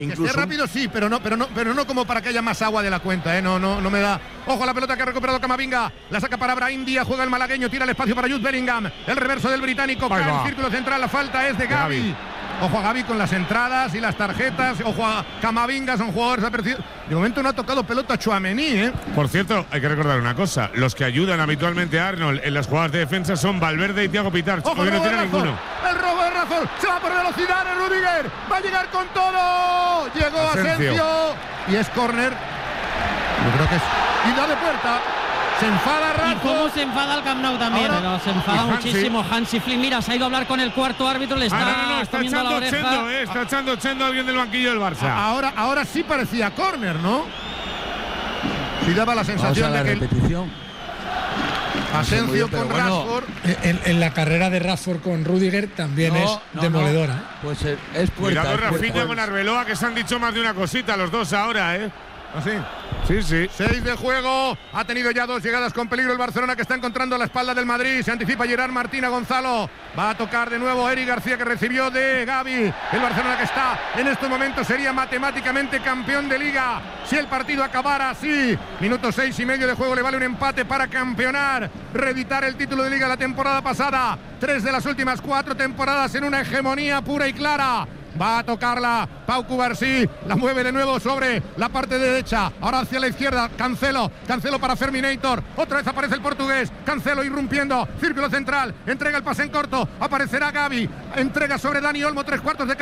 Incluso... Que esté rápido sí, pero no como para que haya más agua de la cuenta, no me da. Ojo a la pelota que ha recuperado Camavinga, la saca para Brahim Díaz, juega el malagueño, tira el espacio para Jude Bellingham, el reverso del británico, cae en círculo central, la falta es de Gavi. Ojo a Gavi con las entradas y las tarjetas, ojo a Camavinga, son jugadores apercibidos. De momento no ha tocado pelota Tchouaméni, Por cierto, hay que recordar una cosa, los que ayudan habitualmente a Arnold en las jugadas de defensa son Valverde y Thiago Pitarch, ojo, porque no tiene ninguno. El robo de Razor, se va por velocidad el Rudiger, va a llegar con todo, llegó Asensio y es córner. Yo creo que es y da de puerta. Se enfada Rashford. Y cómo se enfada el Camp Nou también. Pero se enfada muchísimo Hansi Flick. Mira, se ha ido a hablar con el cuarto árbitro, le está comiendo la oreja. Está echando Chendo a alguien del banquillo del Barça. Ahora sí parecía córner, ¿no? Sí daba la sensación de que repetición. Asensio con Rashford. En la carrera de Rashford con Rudiger también es demoledora. Pues es puerta. Cuidado Rafinha con Arbeloa, que se han dicho más de una cosita los dos ahora, ¿Así? Sí. 6 de juego, ha tenido ya 2 llegadas con peligro el Barcelona, que está encontrando la espalda del Madrid. Se anticipa Gerard Martín a Gonzalo, va a tocar de nuevo Eric García, que recibió de Gavi. El Barcelona, que está en estos momentos, sería matemáticamente campeón de Liga si el partido acabara así. Minuto 6 y medio de juego, le vale un empate para campeonar, reeditar el título de Liga la temporada pasada. 3 de las últimas 4 temporadas en una hegemonía pura y clara. Va a tocarla Pau Cubarsí, la mueve de nuevo sobre la parte derecha, ahora hacia la izquierda, Cancelo para Ferminator, otra vez aparece el portugués, Cancelo irrumpiendo, círculo central, entrega el pase en corto, aparecerá Gavi, entrega sobre Dani Olmo, 3/4 de